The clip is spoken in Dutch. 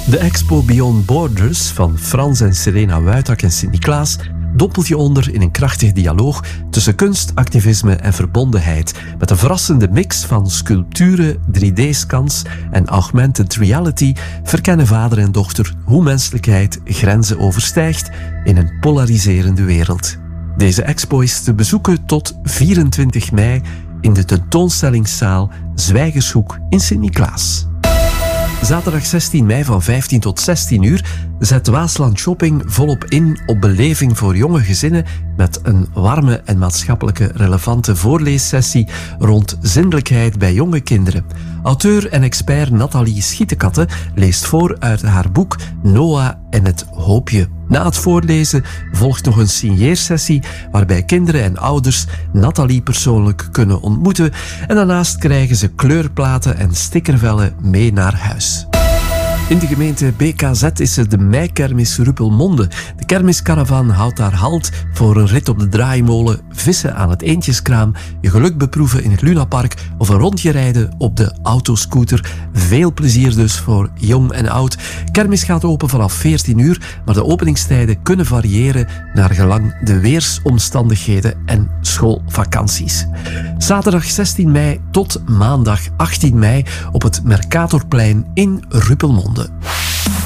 De expo Beyond Borders van Frans en Serena Wuittak en Sint-Niklaas dompelt je onder in een krachtig dialoog tussen kunst, activisme en verbondenheid, met een verrassende mix van sculpturen, 3D-scans en augmented reality verkennen vader en dochter hoe menselijkheid grenzen overstijgt in een polariserende wereld. Deze expo is te bezoeken tot 24 mei in de tentoonstellingszaal Zwijgershoek in Sint-Niklaas. Zaterdag 16 mei van 15 tot 16 uur zet Waasland Shopping volop in op beleving voor jonge gezinnen met een warme en maatschappelijke relevante voorleessessie rond zindelijkheid bij jonge kinderen. Auteur en expert Nathalie Schietenkatte leest voor uit haar boek Noah en het Hoopje. Na het voorlezen volgt nog een signeersessie waarbij kinderen en ouders Nathalie persoonlijk kunnen ontmoeten en daarnaast krijgen ze kleurplaten en stickervellen mee naar huis. In de gemeente BKZ is er de meikermis Ruppelmonde. De kermiskaravan houdt daar halt voor een rit op de draaimolen, vissen aan het Eendjeskraam, je geluk beproeven in het Lunapark of een rondje rijden op de autoscooter. Veel plezier dus voor jong en oud. Kermis gaat open vanaf 14 uur, maar de openingstijden kunnen variëren naar gelang de weersomstandigheden en schoolvakanties. Zaterdag 16 mei tot maandag 18 mei op het Mercatorplein in Ruppelmonde.